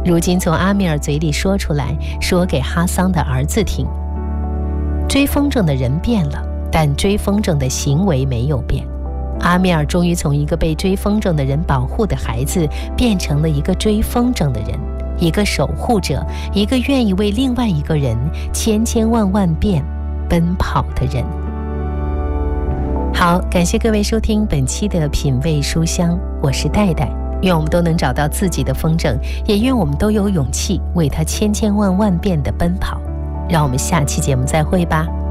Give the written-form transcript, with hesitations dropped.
如今从阿米尔嘴里说出来，说给哈桑的儿子听。追风筝的人变了，但追风筝的行为没有变。阿米尔终于从一个被追风筝的人保护的孩子，变成了一个追风筝的人，一个守护者，一个愿意为另外一个人千千万万遍奔跑的人。好，感谢各位收听本期的品味书香，我是戴戴。愿我们都能找到自己的风筝，也愿我们都有勇气为它千千万万遍的奔跑。让我们下期节目再会吧。